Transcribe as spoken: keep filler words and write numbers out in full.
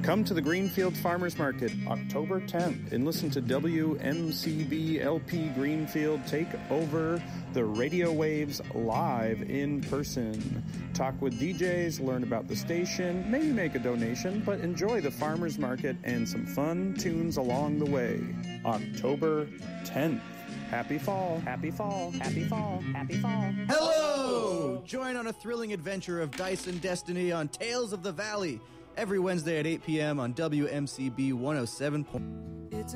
Come to the Greenfield Farmers Market October tenth and listen to W M C B L P Greenfield take over the radio waves live in person. Talk with D Js, learn about the station, maybe make a donation, but enjoy the farmers market and some fun tunes along the way. October tenth. Happy fall. Happy fall. Happy fall. Happy fall. Hello! Join on a thrilling adventure of Dice and Destiny on Tales of the Valley every Wednesday at eight p.m. on W M C B one oh seven point